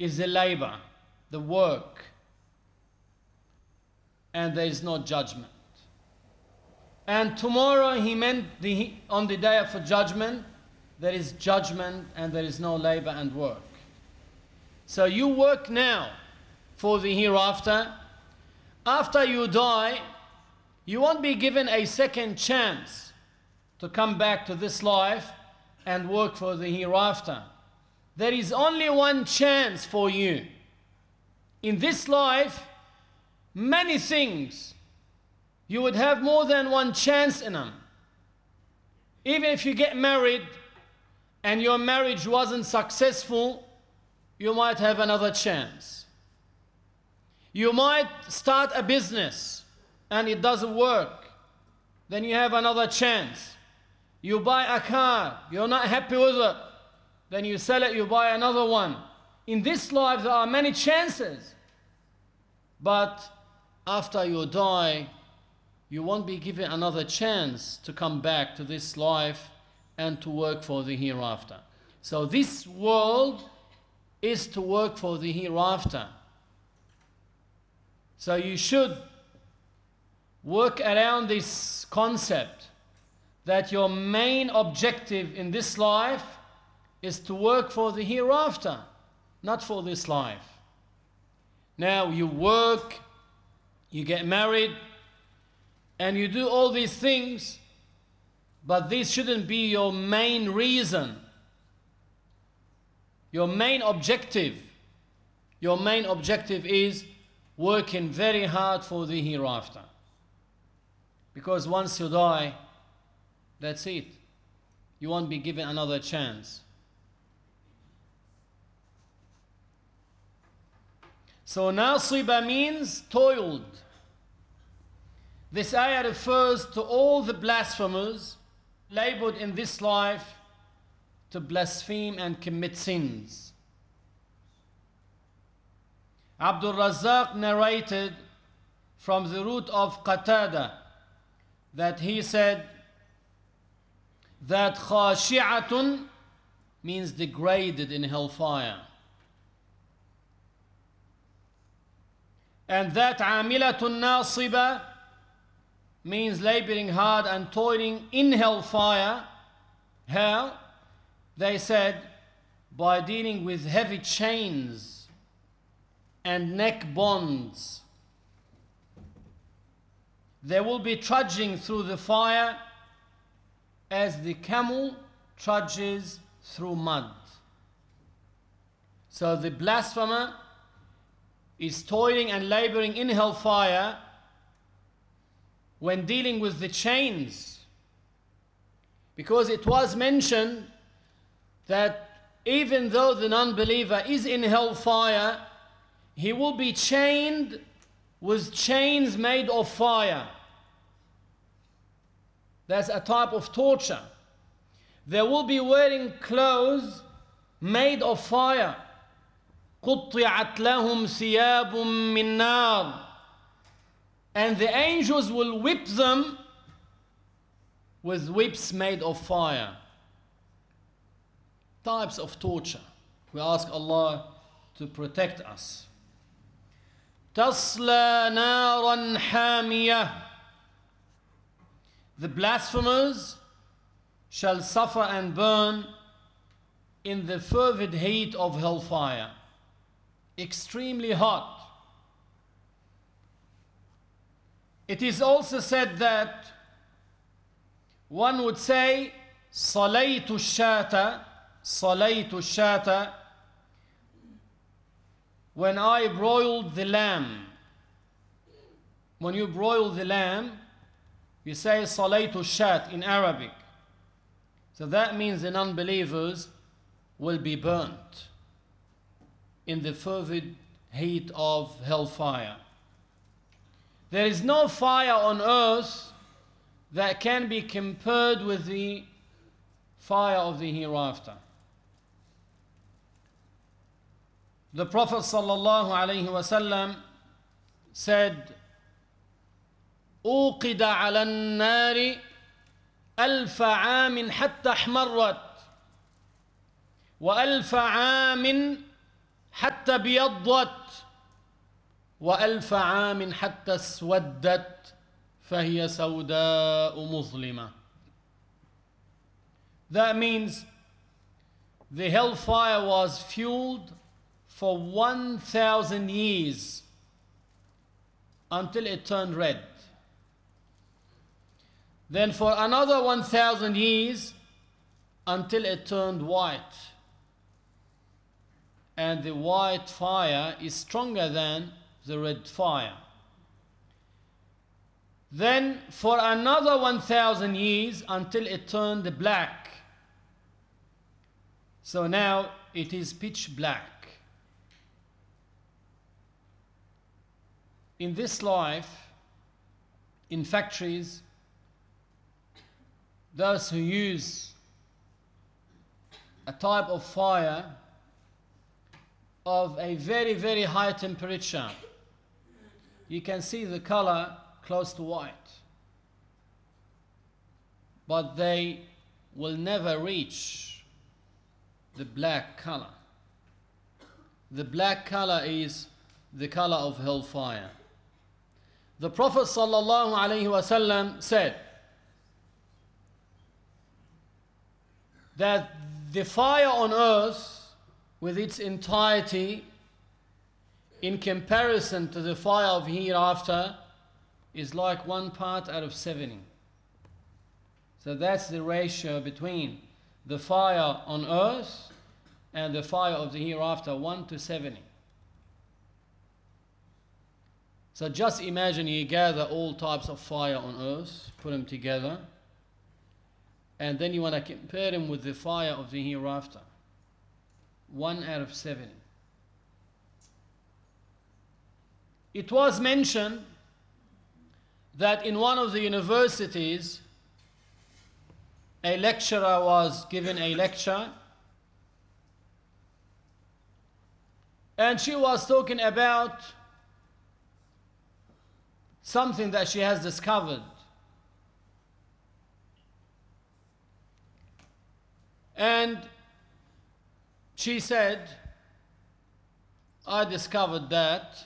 is the labor, the work, and there is no judgment. And tomorrow he meant on the day of judgment, there is judgment and there is no labor and work. So you work now for the hereafter. After you die, you won't be given a second chance to come back to this life and work for the hereafter. There is only one chance for you. In this life, many things, you would have more than one chance in them. Even if you get married and your marriage wasn't successful, you might have another chance. You might start a business and it doesn't work, then you have another chance. You buy a car, you're not happy with it, then you sell it, you buy another one. In this life there are many chances, but after you die, you won't be given another chance to come back to this life and to work for the hereafter. So this world is to work for the hereafter. So you should work around this concept that your main objective in this life is to work for the hereafter, not for this life. Now you work, you get married, and you do all these things, but this shouldn't be your main reason. Your main objective is working very hard for the hereafter. Because once you die, that's it. You won't be given another chance. So nasiba means toiled. This ayah refers to all the blasphemers labeled in this life to blaspheme and commit sins. Abdul Razzaq narrated from the root of Qatada that he said that khashi'atun means degraded in hellfire, and that amilatun nasiba means laboring hard and toiling in hellfire. How? They said, by dealing with heavy chains and neck bonds. They will be trudging through the fire as the camel trudges through mud. So the blasphemer is toiling and laboring in hellfire when dealing with the chains, because it was mentioned that even though the non-believer is in hellfire, he will be chained with chains made of fire. That's a type of torture. They will be wearing clothes made of fire. قُطِّعَتْ لَهُمْ ثِيَابٌ مِّن نَارٍ. And the angels will whip them with whips made of fire. Types of torture. We ask Allah to protect us. تَصْلَى نَارًا حَامِيَةً. The blasphemers shall suffer and burn in the fervid heat of hellfire. Extremely hot. It is also said that one would say, صَلَيْتُ الشَّاةَ, when I broiled the lamb. When you broil the lamb, you say صَلَيْتُ الشَّاةَ in Arabic. So that means the non-believers will be burnt in the fervid heat of hellfire. There is no fire on earth that can be compared with the fire of the hereafter. The Prophet ﷺ said, أوقد على النار ألف عام حتى احمرت وألف عام حتى بيضت وألف عام حتى اسودت فهي سوداء مظلمة. That means the hellfire was fueled for 1,000 years until it turned red. Then for another 1,000 years until it turned white. And the white fire is stronger than the red fire. Then for another 1,000 years until it turned black. So now it is pitch black. In this life, in factories, those who use a type of fire of a very, very high temperature, you can see the color close to white. But they will never reach the black color. The black color is the color of hellfire. The Prophet ﷺ said that the fire on earth with its entirety in comparison to the fire of hereafter is like 1 part out of 70. So that's the ratio between the fire on earth and the fire of the hereafter, 1 to 70. So just imagine you gather all types of fire on earth, put them together, and then you want to compare them with the fire of the hereafter. 1 out of 70. It was mentioned that in one of the universities, a lecturer was given a lecture, and she was talking about something that she has discovered. And she said, I discovered that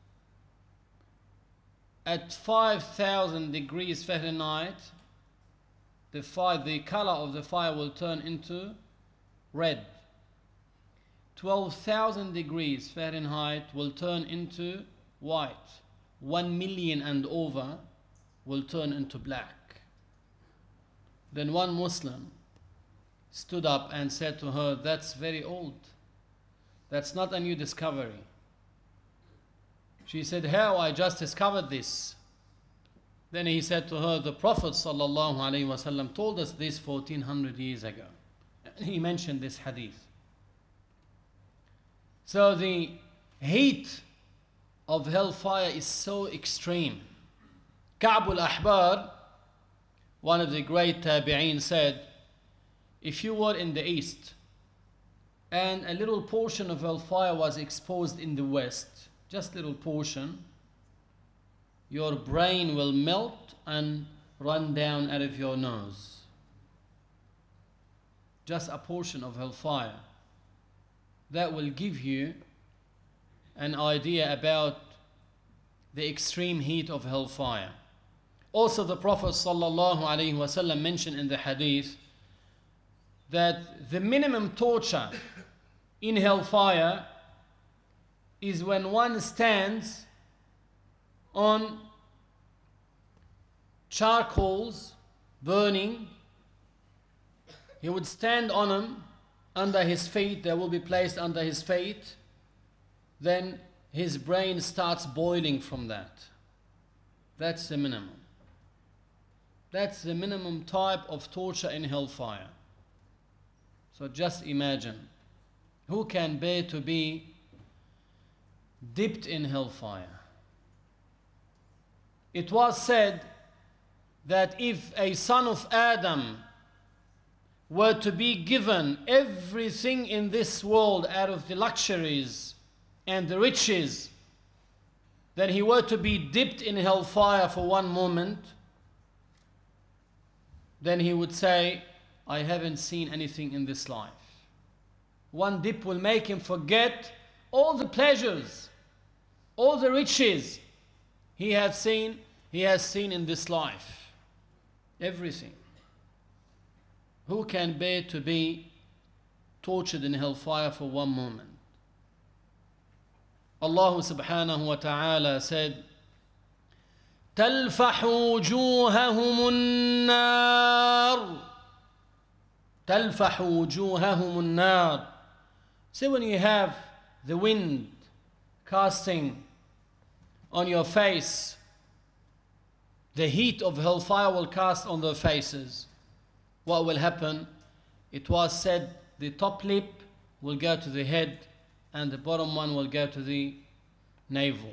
at 5,000 degrees Fahrenheit, the color of the fire will turn into red. 12,000 degrees Fahrenheit will turn into white. 1 million and over will turn into black. Then one Muslim stood up and said to her, that's very old. That's not a new discovery. She said, how? I just discovered this. Then he said to her, the Prophet ﷺ told us this 1400 years ago. And he mentioned this hadith. So the heat of hellfire is so extreme. Ka'b al-Ahbar, one of the great tabi'een, said, if you were in the east and a little portion of hellfire was exposed in the west, just little portion, your brain will melt and run down out of your nose. Just a portion of hellfire. That will give you an idea about the extreme heat of hellfire. Also, the Prophet ﷺ mentioned in the hadith that the minimum torture in hellfire is when one stands on charcoals burning. He would stand on them under his feet, they will be placed under his feet. Then his brain starts boiling from that. That's the minimum. That's the minimum type of torture in hellfire. So just imagine, who can bear to be dipped in hellfire? It was said that if a son of Adam were to be given everything in this world out of the luxuries and the riches, then he were to be dipped in hellfire for one moment, then he would say, I haven't seen anything in this life. One dip will make him forget all the pleasures, all the riches he has seen in this life. Everything. Who can bear to be tortured in hellfire for one moment? Allah subhanahu wa ta'ala said, تَلْفَحُ وُجُوهَهُمُ النَّارُ تَلْفَحُ وُجُوهَهُمُ النَّارُ. So when you have the wind casting on your face, the heat of hellfire will cast on their faces. What will happen? It was said the top lip will go to the head and the bottom one will go to the navel.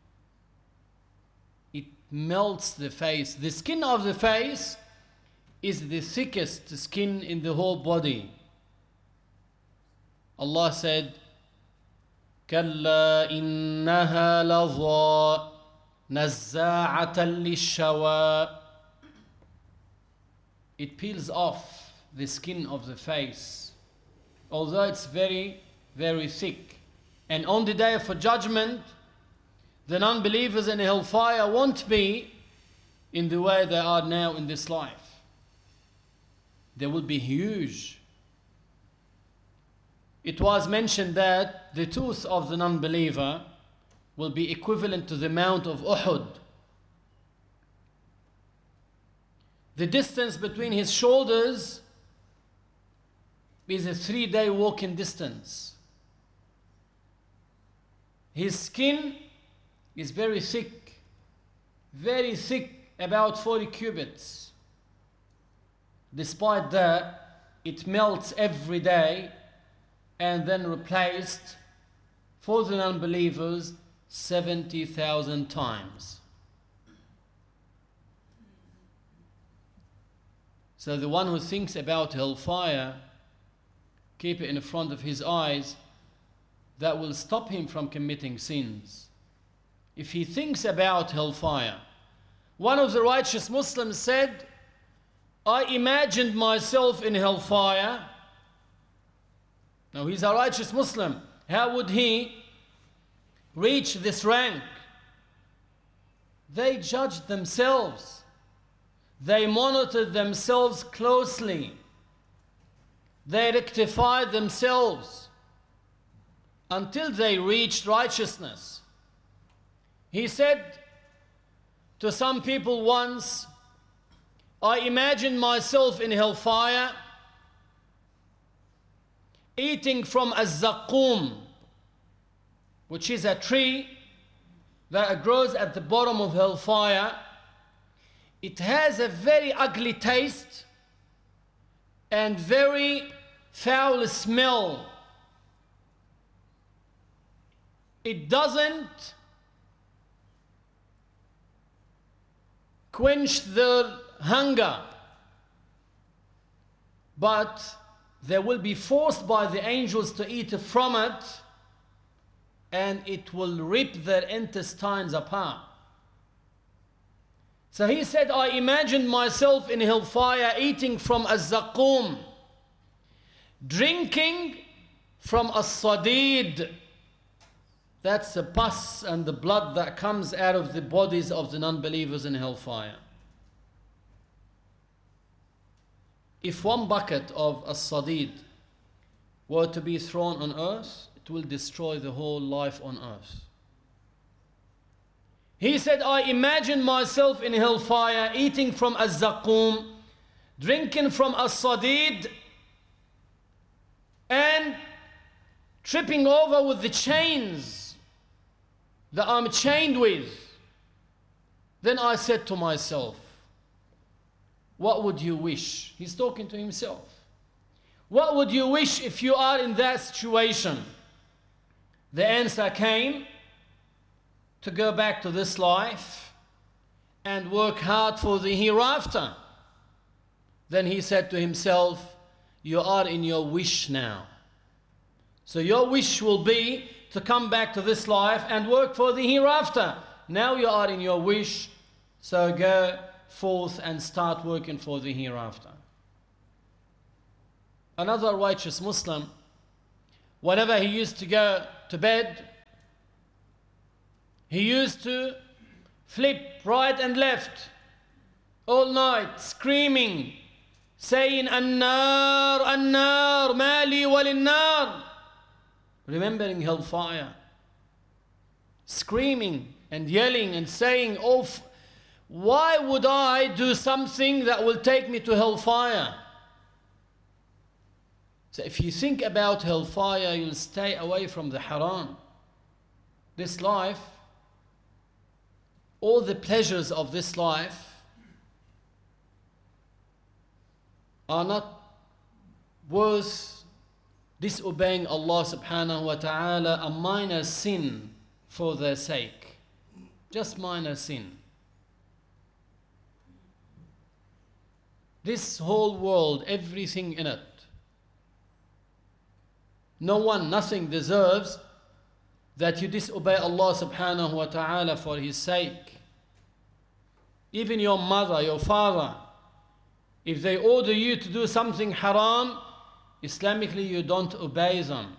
It melts the face. The skin of the face is the thickest skin in the whole body. Allah said, كَلَّا إِنَّهَا لَظَى نَزَّاعَةً لِلشَّوَى. It peels off the skin of the face, although it's very, very thick. And on the day of judgment, the non-believers in hellfire won't be in the way they are now in this life. They will be huge. It was mentioned that the tooth of the non-believer will be equivalent to the mount of Uhud. The distance between his shoulders is a 3-day walking distance. His skin is very thick, about 40 cubits. Despite that, it melts every day and then replaced for the non-believers 70,000 times. So the one who thinks about hellfire, keep it in front of his eyes, that will stop him from committing sins. If he thinks about hellfire, one of the righteous Muslims said, I imagined myself in hellfire. Now he's a righteous Muslim. How would he reach this rank? They judged themselves. They monitored themselves closely. They rectified themselves until they reached righteousness. He said to some people once, I imagined myself in hellfire eating from a zaqqum, which is a tree that grows at the bottom of hellfire. It has a very ugly taste and very foul smell. It doesn't quench their hunger, but they will be forced by the angels to eat from it, and it will rip their intestines apart. So he said, I imagined myself in hellfire eating from a zaqqum, drinking from a sadid. That's the pus and the blood that comes out of the bodies of the non-believers in hellfire. If one bucket of a sadid were to be thrown on earth, it will destroy the whole life on earth. He said, I imagined myself in hellfire eating from a zaqqum, drinking from a sadid, and tripping over with the chains that I'm chained with. Then I said to myself, what would you wish? He's talking to himself. What would you wish if you are in that situation? The answer came, to go back to this life and work hard for the hereafter. Then he said to himself, you are in your wish now. So your wish will be to come back to this life and work for the hereafter. Now you are in your wish, so go forth and start working for the hereafter. Another righteous Muslim, whenever he used to go to bed, he used to flip right and left all night, screaming, saying, An-nar, An-nar, Mali walin-nar, remembering hellfire, screaming and yelling and saying, oh, why would I do something that will take me to hellfire? So if you think about hellfire, you'll stay away from the haram. This life, all the pleasures of this life are not worth disobeying Allah subhanahu wa ta'ala, a minor sin for their sake. Just minor sin. This whole world, everything in it, no one, nothing deserves that you disobey Allah subhanahu wa ta'ala for His sake. Even your mother, your father, if they order you to do something haram, Islamically you don't obey them.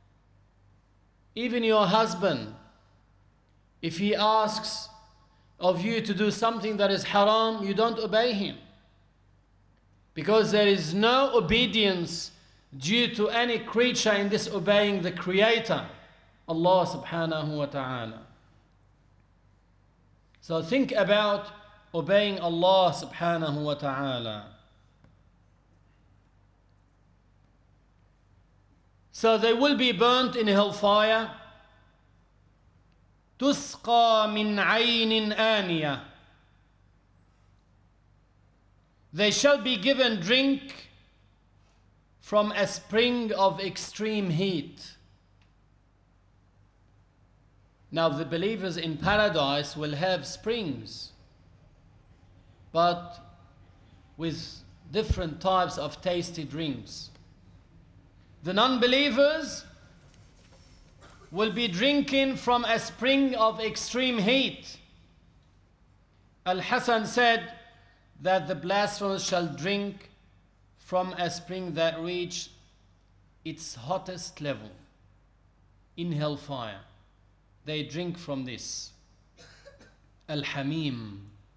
Even your husband, if he asks of you to do something that is haram, you don't obey him. Because there is no obedience due to any creature in disobeying the Creator, Allah subhanahu wa ta'ala. So think about obeying Allah subhanahu wa ta'ala. So they will be burnt in hellfire. تسقى من عين آنية. They shall be given drink from a spring of extreme heat. Now the believers in paradise will have springs, but with different types of tasty drinks. The non-believers will be drinking from a spring of extreme heat. Al-Hasan said that the blasphemers shall drink from a spring that reached its hottest level in hellfire. They drink from this. Al-Hamim.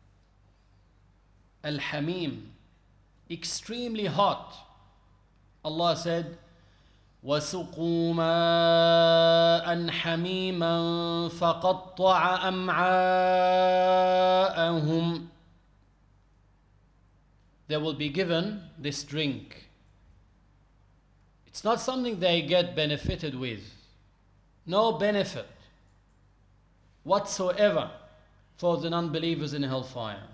Al-Hamim. Extremely hot. Allah said, وَسُقُوا مَاءً حَمِيمًا فَقَطَّعَ أَمْعَاءَهُمْ. They will be given this drink. It's not something they get benefited with. No benefit whatsoever for the non-believers in hellfire.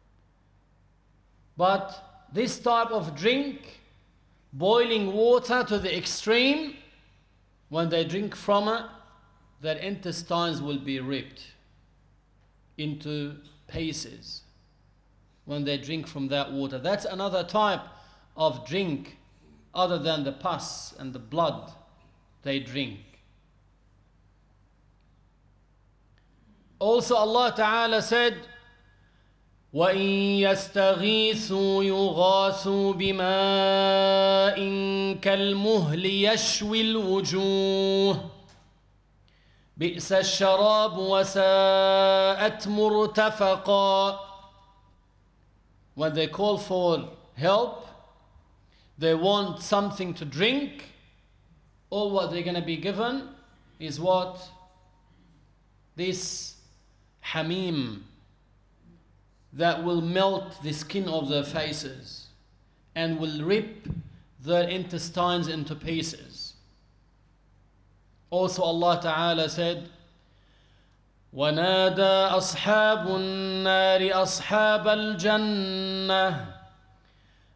But this type of drink, boiling water to the extreme, when they drink from it, their intestines will be ripped into pieces when they drink from that water. That's another type of drink other than the pus and the blood they drink. Also Allah Ta'ala said, وَإِن يَسْتَغِيثُوا يُغَاثُوا بِمَاءٍ كَالْمُهْلِ يَشْوِي الْوُجُوهِ بِئْسَ الشَّرَابُ وَسَاءَتْ مُرْتَفَقًا. When they call for help, they want something to drink, all what they're going to be given is what? This hamim that will melt the skin of their faces and will rip their intestines into pieces. Also Allah Ta'ala said, وَنَادَى أَصْحَابُ النَّارِ أَصْحَابَ الْجَنَّةِ